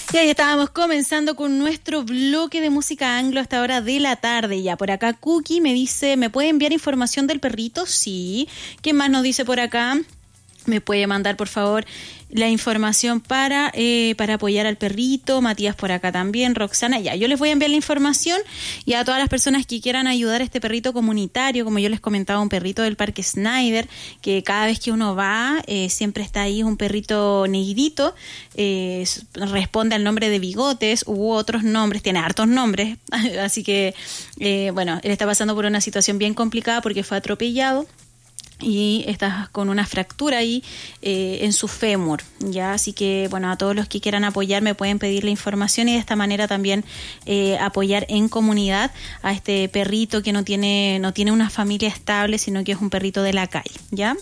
Y ahí estábamos comenzando con nuestro bloque de música anglo a esta hora de la tarde. Ya por acá Cookie me dice, ¿me puede enviar información del perrito? Sí. ¿Qué más nos dice por acá? Me puede mandar, por favor, la información para apoyar al perrito. Matías por acá también, Roxana. Ya, yo les voy a enviar la información y a todas las personas que quieran ayudar a este perrito comunitario. Como yo les comentaba, un perrito del Parque Snyder, que cada vez que uno va, siempre está ahí, un perrito negrito. Responde al nombre de Bigotes u otros nombres, tiene hartos nombres. Así que, bueno, él está pasando por una situación bien complicada porque fue atropellado. Y está con una fractura ahí en su fémur, ¿ya? Así que, bueno, a todos los que quieran apoyar me pueden pedir la información y de esta manera también apoyar en comunidad a este perrito que no tiene una familia estable, sino que es un perrito de la calle, ¿ya?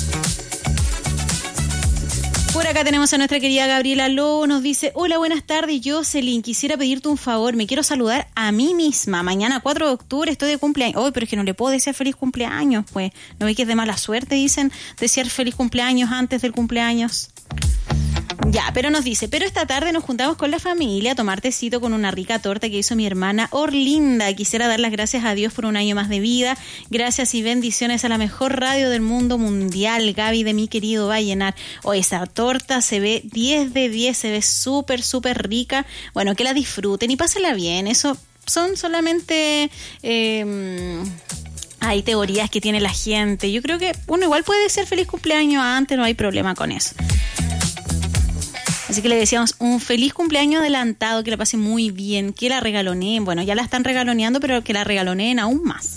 Por acá tenemos a nuestra querida Gabriela Lobo, nos dice, hola, buenas tardes, Jocelyn, quisiera pedirte un favor, me quiero saludar a mí misma, mañana 4 de octubre estoy de cumpleaños, pero es que no le puedo desear feliz cumpleaños, pues, ¿no ve que es de mala suerte, dicen, desear feliz cumpleaños antes del cumpleaños? Ya, pero nos dice, pero esta tarde nos juntamos con la familia a tomar tecito con una rica torta que hizo mi hermana Orlinda. Quisiera dar las gracias a Dios por un año más de vida. Gracias y bendiciones a la mejor radio del mundo mundial, Gaby de mi querido Vallenar. Oh, esa torta se ve 10 de 10, se ve súper, súper rica. Bueno, que la disfruten y pásenla bien. Eso son solamente... hay teorías que tiene la gente. Yo creo que uno igual puede ser feliz cumpleaños antes, no hay problema con eso. Así que le deseamos un feliz cumpleaños adelantado, que la pase muy bien, que la regaloneen. Bueno, ya la están regaloneando, pero que la regaloneen aún más.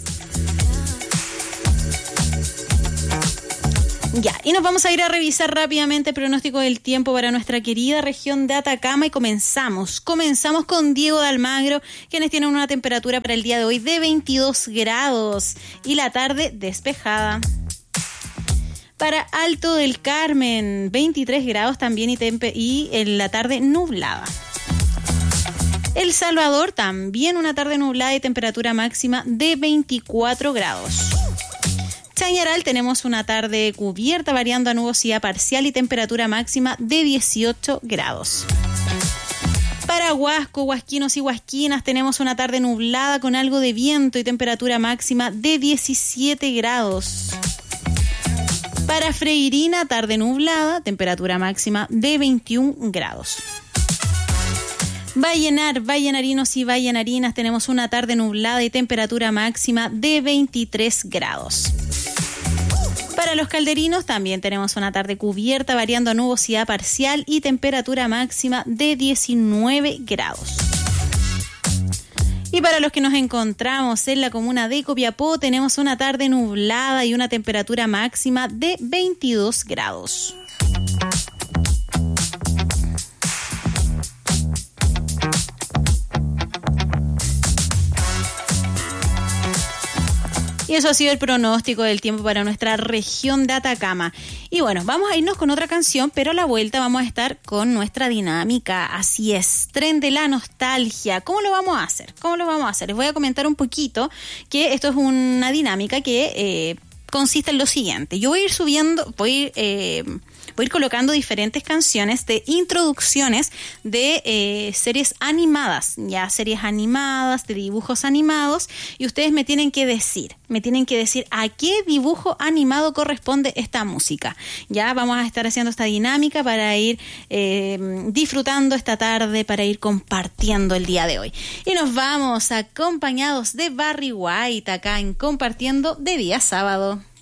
Ya, y nos vamos a ir a revisar rápidamente el pronóstico del tiempo para nuestra querida región de Atacama y comenzamos con Diego de Almagro, quienes tienen una temperatura para el día de hoy de 22 grados y la tarde despejada. Para Alto del Carmen, 23 grados también y en la tarde nublada. El Salvador, también una tarde nublada y temperatura máxima de 24 grados. Chañaral tenemos una tarde cubierta variando a nubosidad parcial y temperatura máxima de 18 grados. Para Huasco, huasquinos y huasquinas tenemos una tarde nublada con algo de viento y temperatura máxima de 17 grados. Para Freirina, tarde nublada, temperatura máxima de 21 grados. Vallenar, vallenarinos y vallenarinas, tenemos una tarde nublada y temperatura máxima de 23 grados. Para los calderinos también tenemos una tarde cubierta, variando a nubosidad parcial y temperatura máxima de 19 grados. Y para los que nos encontramos en la comuna de Copiapó, tenemos una tarde nublada y una temperatura máxima de 22 grados. Y eso ha sido el pronóstico del tiempo para nuestra región de Atacama. Y bueno, vamos a irnos con otra canción, pero a la vuelta vamos a estar con nuestra dinámica. Así es, Tren de la Nostalgia. ¿Cómo lo vamos a hacer? Les voy a comentar un poquito que esto es una dinámica que consiste en lo siguiente. Yo voy a ir subiendo, voy a ir colocando diferentes canciones de introducciones de series animadas, ya series animadas, de dibujos animados, y ustedes me tienen que decir a qué dibujo animado corresponde esta música. Ya vamos a estar haciendo esta dinámica para ir disfrutando esta tarde, para ir compartiendo el día de hoy. Y nos vamos acompañados de Barry White acá en Compartiendo de día sábado.